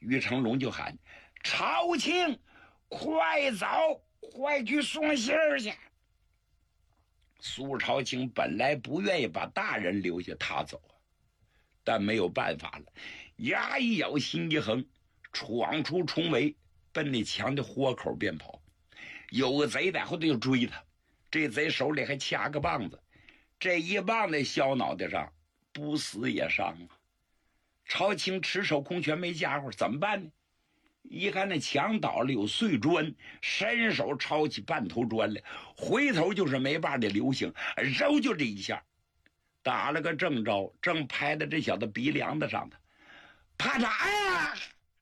于成龙就喊：“朝廷，快走，快去送信儿去！”苏朝清本来不愿意把大人留下他走啊，但没有办法了，牙一咬，心一横，闯出重围，奔那墙的豁口便跑。有个贼在后头就追他，这贼手里还掐个棒子，这一棒在小脑袋上，不死也伤啊。朝清持手空拳没家伙，怎么办呢？一看那墙倒了，有碎砖，伸手抄起半头砖来，回头就是没把的流星，揉就这一下，打了个正着，正拍在这小子鼻梁子上的，啪嚓！哎呀！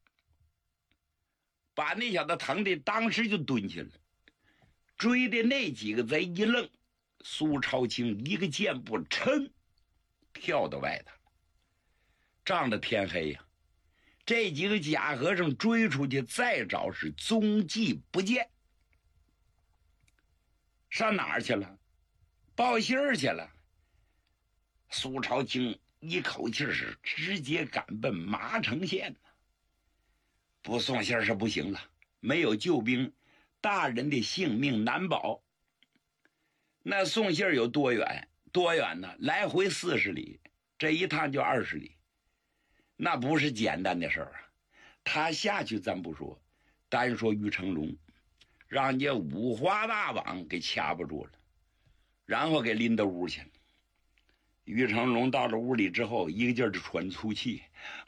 把那小子疼的当时就蹲下了。追的那几个贼一愣，苏朝清一个箭步噌跳到外头，仗着天黑呀，这几个假和尚追出去，再找是踪迹不见。上哪儿去了？报信儿去了。苏朝清一口气是直接赶奔麻城县呢。不送信儿是不行了，没有救兵，大人的性命难保。那送信儿有多远？多远呢？来回40里，这一趟就20里。那不是简单的事儿啊！他下去咱不说，单说于成龙，让人家五花大绑给掐不住了，然后给拎到屋去了。于成龙到了屋里之后，一个劲儿的喘粗气，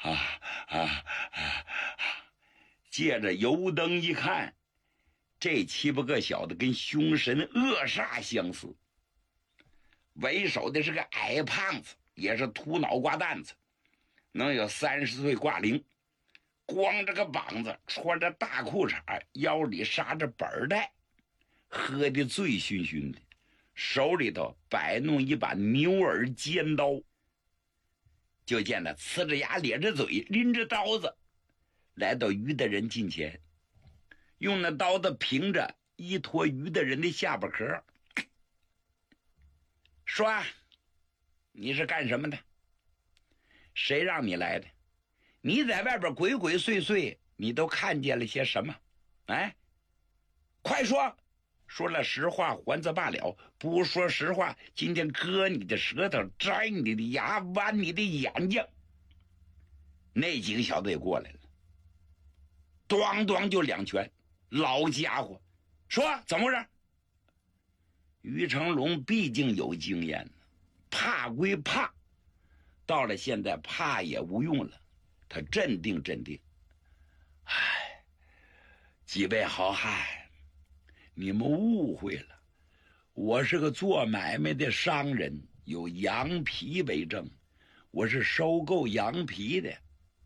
借着油灯一看，这7、8个小子跟凶神恶煞相似。为首的是个矮胖子，也是秃脑瓜蛋子，能有30岁挂零，光着个膀子，穿着大裤衩，腰里扎着本带，喝得醉醺醺的，手里头摆弄一把牛耳尖刀。就见他呲着牙咧着嘴，拎着刀子来到于大人近前，用那刀子平着一坨于大人的下巴壳，说：“你是干什么的？谁让你来的？你在外边鬼鬼祟祟，你都看见了些什么？哎，快说！说了实话还则罢了，不说实话，今天割你的舌头，摘你的牙，剜你的眼睛。”那几个小子也过来了，咣咣就2拳。老家伙，说怎么回事？于成龙毕竟有经验，怕归怕，到了现在怕也无用了，他镇定镇定。哎，几位好汉，你们误会了，我是个做买卖的商人，有羊皮为证，我是收购羊皮的。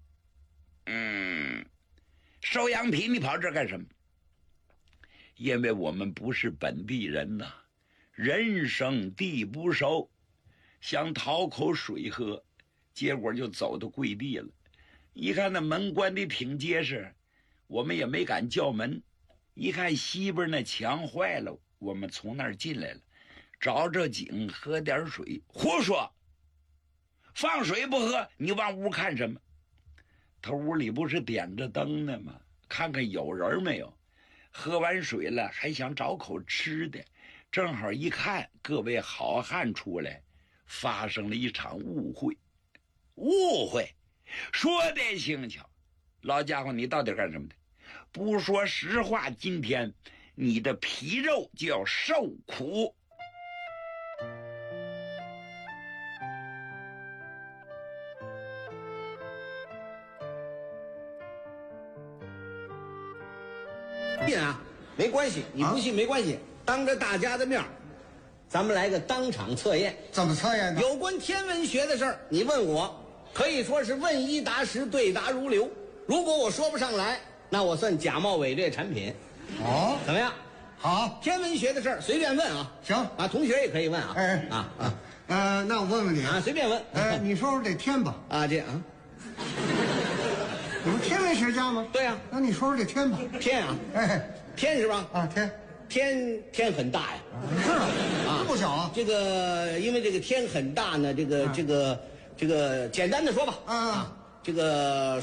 收羊皮你跑这干什么？因为我们不是本地人呐，人生地不熟，想讨口水喝，结果就走到跪地了。一看那门关的挺结实，我们也没敢叫门。一看西边那墙坏了，我们从那儿进来了，找着井喝点水。胡说！放水不喝，你往屋看什么？他屋里不是点着灯呢吗？看看有人没有。喝完水了，还想找口吃的，正好一看各位好汉出来，发生了一场误会。误会？说得轻巧，老家伙，你到底干什么的？不说实话，今天你的皮肉就要受苦。 信啊，没关系，你不信没关系，当着大家的面，咱们来个当场测验。 怎么测验呢？ 有关天文学的事儿，你问我，可以说是问一答十，对答如流。如果我说不上来，那我算假冒伪劣产品。 哦， 怎么样？ 好， 天文学的事儿随便问啊。 行啊，同学也可以问啊。 那我问问你啊，随便问。 你说说这天吧。 啊，这啊， 你不天文学家吗？ 对呀。 那你说说这天吧。 天啊，天是吧？ 啊， 天很大呀。 是啊，不小啊。 这个因为这个天很大呢，这个简单的说吧。这个